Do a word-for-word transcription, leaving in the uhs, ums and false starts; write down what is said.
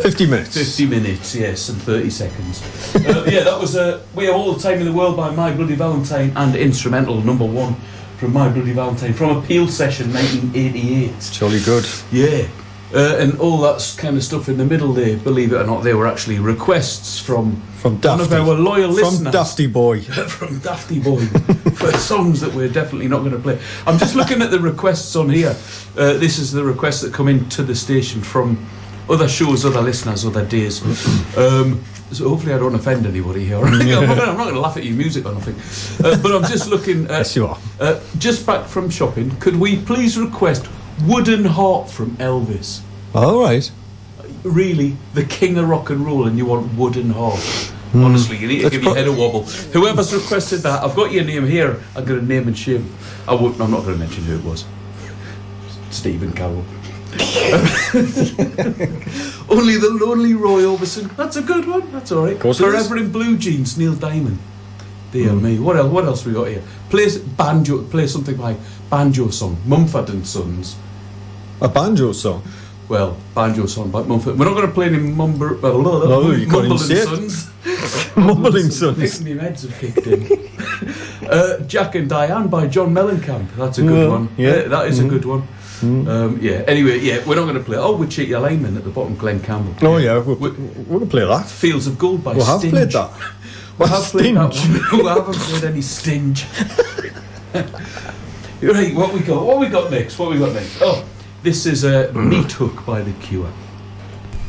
fifty minutes. Fifty minutes, yes, and thirty seconds. uh, yeah, that was uh, We Have All the Time in the World by My Bloody Valentine, and instrumental number one from My Bloody Valentine from Appeal Session nineteen eighty-eight. Jolly good. Yeah. Uh, and all that kind of stuff in the middle there, believe it or not, they were actually requests from, from Dafty. one of our loyal listeners. From Dafty Boy. From Dafty Boy. For songs that we're definitely not going to play. I'm just looking at the requests on here. Uh, this is the requests that come into the station from other shows, other listeners, other days. Um, so hopefully I don't offend anybody here. I'm not, I'm not going to laugh at your music or nothing. Uh, but I'm just looking at... Yes, you are. Uh, just back from shopping, could we please request Wooden Heart from Elvis? All right. Really, the king of rock and roll, and you want Wooden Heart? Mm. Honestly, you need to Let's give your head a wobble. Whoever's requested that, I've got your name here. I'm going to name and shame. I won't, I'm not going to mention who it was. Stephen Carroll. Only the Lonely Roy Orbison. That's a good one. That's all right. Forever in Blue Jeans, Neil Diamond. Dear mm. me. What else? What else we got here? Play banjo. Play something like Banjo Song, Mumford and Sons. A banjo song. Well, Banjo Song by Mumford. We're not going to play any mumber. Uh, no, you can't even say it. Sons. Mumbling Sons. Picking my meds have kicked in. uh, Jack and Diane by John Mellencamp. That's a good well, one. Yeah, yeah that is mm. a good one. Mm. Um, yeah. Anyway, yeah, we're not going to play. Oh, with Cheeky Alignment at the bottom, Glenn Campbell. Oh yeah, we're, we're, we're going to play that. Fields of Gold by we Stinge. We have played that. We have played that one. We haven't played any Stinge. Right, what we got? What we got next? What we got next? Oh, this is a Meat Hook by The Cure.